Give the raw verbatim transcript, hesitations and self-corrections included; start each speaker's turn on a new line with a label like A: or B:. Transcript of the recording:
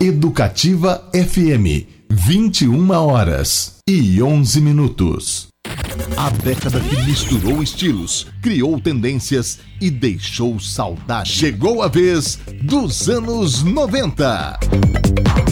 A: Educativa F M, vinte e uma horas e onze minutos. A década que misturou estilos, criou tendências e deixou saudade. Chegou a vez dos anos noventa.